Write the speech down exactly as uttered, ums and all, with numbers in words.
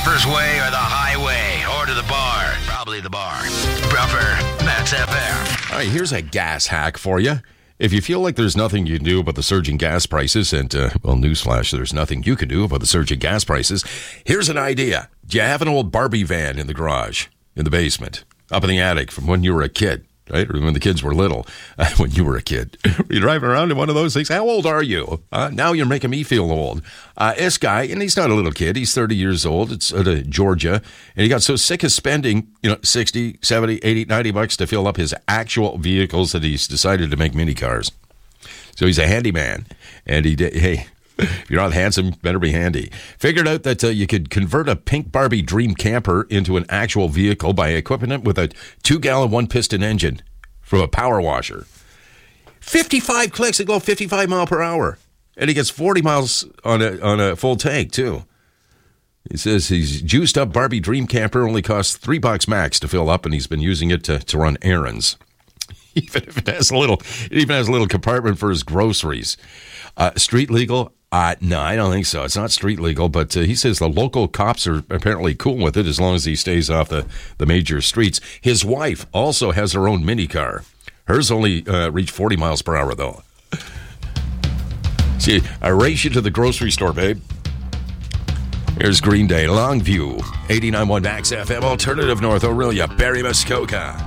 Bruffer's Way or the highway, or to the bar. Probably the bar. Bruffer, Max F M. All right, here's a gas hack for you. If you feel like there's nothing you can do about the surging gas prices, and, uh, well, newsflash, there's nothing you can do about the surging gas prices, here's an idea. Do you have an old Barbie van in the garage, in the basement, up in the attic from when you were a kid? Right? Or when the kids were little, uh, when you were a kid. Were you driving around in one of those things? How old are you? Uh, now you're making me feel old. Uh, this guy, and he's not a little kid, he's thirty years old, it's out of Georgia, and he got so sick of spending, you know, sixty, seventy, eighty, ninety bucks to fill up his actual vehicles that he's decided to make mini cars. So he's a handyman, and he did, hey, if you're not handsome, better be handy. Figured out that uh, you could convert a pink Barbie dream camper into an actual vehicle by equipping it with a two-gallon, one-piston engine from a power washer. fifty-five clicks and go fifty-five mile per hour. And he gets forty miles on a on a full tank, too. He says his juiced-up Barbie dream camper only costs three bucks max to fill up, and he's been using it to, to run errands. Even if it has a little, it even has a little compartment for his groceries. Uh, street legal? Uh, no, I don't think so. It's not street legal, but uh, he says the local cops are apparently cool with it as long as he stays off the, the major streets. His wife also has her own mini car. Hers only uh, reached forty miles per hour, though. See, I race you to the grocery store, babe. Here's Green Day, Longview, eighty-nine point one Max F M, Alternative North Orillia, Barrie, Muskoka.